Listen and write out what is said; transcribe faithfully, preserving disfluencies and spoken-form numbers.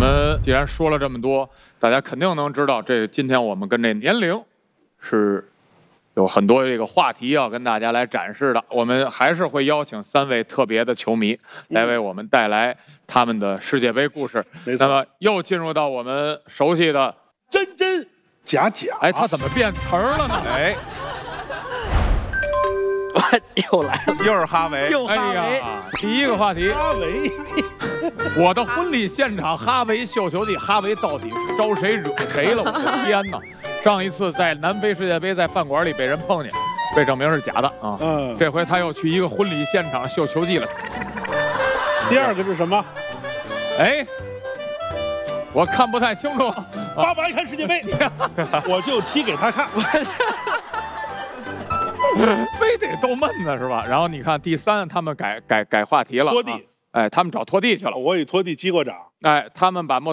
们既然说了这么多，大家肯定能知道，这今天我们跟这年龄是有很多这个话题要跟大家来展示的。我们还是会邀请三位特别的球迷来为我们带来他们的世界杯故事。 没错。 那么又进入到我们熟悉的真真假假。 哎，他怎么变词儿了呢？ 哎， 又来了， 又是哈维， 又哈哎维。 呀，第一个话题， 哈维， 我的婚礼现场，哈维绣球季，哈维到底招谁惹谁了？我的天哪！上一次在南非世界杯，在饭馆里被人碰见，被证明是假的啊。 嗯， 这回他又去一个婚礼现场绣球季了。 第二个是什么？ 哎，我看不太清楚。 爸爸爱看世界杯，我就踢给他看。 非得逗闷子是吧？然后你看第三，他们改改改话题了， 拖地， 哎，他们找拖地去了。 我与拖地击过掌。 哎，他们把莫